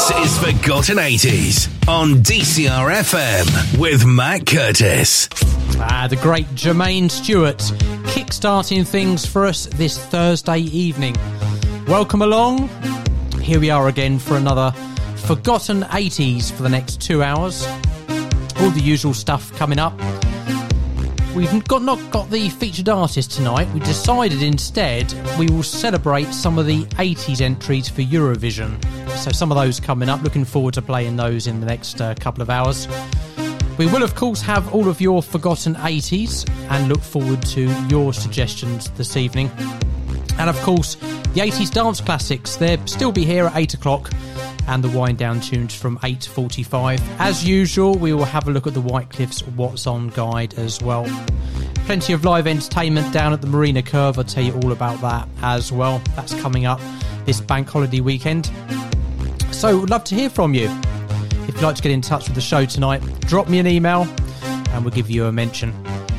This is Forgotten 80s on DCR FM with Matt Curtis. The great Jermaine Stewart kick-starting things for us this Thursday evening. Welcome along. Here we are again for another Forgotten 80s for the next 2 hours. All the usual stuff coming up. We've not got the featured artist tonight. We decided instead we will celebrate some of the 80s entries for Eurovision. So some of those coming up. Looking forward to playing those in the next couple of hours. We will, of course, have all of your Forgotten 80s and look forward to your suggestions this evening. And, of course, the 80s dance classics. They'll still be here at 8 o'clock and the wind-down tunes from 8:45. As usual, we will have a look at the Whitecliff's What's On guide as well. Plenty of live entertainment down at the Marina Curve. I'll tell you all about that as well. That's coming up this bank holiday weekend. So, would love to hear from you. If you'd like to get in touch with the show tonight, drop me an email and we'll give you a mention.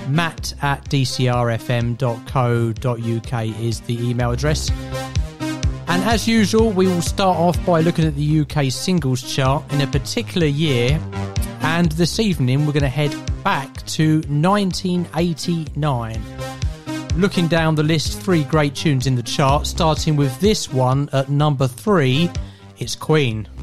matt@dcrfm.co.uk is the email address. And as usual, we will start off by looking at the UK singles chart in a particular year. And this evening, we're going to head back to 1989. Looking down the list, 3 great tunes in the chart, starting with this one at number 3, it's Queen.